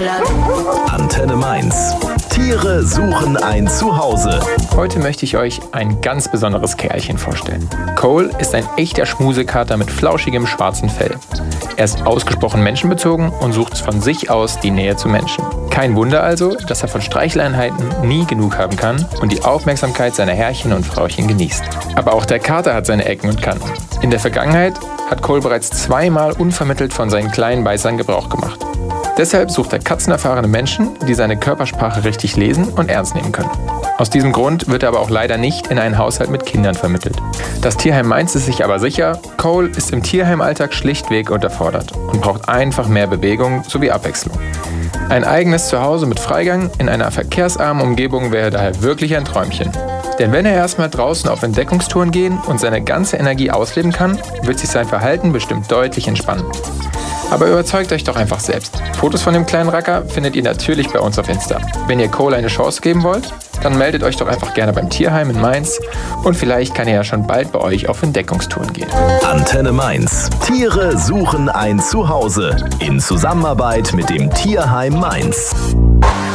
Antenne Mainz. Tiere suchen ein Zuhause. Heute möchte ich euch ein ganz besonderes Kerlchen vorstellen. Cole ist ein echter Schmusekater mit flauschigem schwarzen Fell. Er ist ausgesprochen menschenbezogen und sucht von sich aus die Nähe zu Menschen. Kein Wunder also, dass er von Streicheleinheiten nie genug haben kann und die Aufmerksamkeit seiner Herrchen und Frauchen genießt. Aber auch der Kater hat seine Ecken und Kanten. In der Vergangenheit hat Cole bereits 2-mal unvermittelt von seinen kleinen Beißern Gebrauch gemacht. Deshalb sucht er katzenerfahrene Menschen, die seine Körpersprache richtig lesen und ernst nehmen können. Aus diesem Grund wird er aber auch leider nicht in einen Haushalt mit Kindern vermittelt. Das Tierheim Mainz ist sich aber sicher, Cole ist im Tierheimalltag schlichtweg unterfordert und braucht einfach mehr Bewegung sowie Abwechslung. Ein eigenes Zuhause mit Freigang in einer verkehrsarmen Umgebung wäre daher wirklich ein Träumchen. Denn wenn er erstmal draußen auf Entdeckungstouren gehen und seine ganze Energie ausleben kann, wird sich sein Verhalten bestimmt deutlich entspannen. Aber überzeugt euch doch einfach selbst. Fotos von dem kleinen Racker findet ihr natürlich bei uns auf Insta. Wenn ihr Cole eine Chance geben wollt, dann meldet euch doch einfach gerne beim Tierheim in Mainz und vielleicht kann er ja schon bald bei euch auf Entdeckungstouren gehen. Antenne Mainz. Tiere suchen ein Zuhause in Zusammenarbeit mit dem Tierheim Mainz.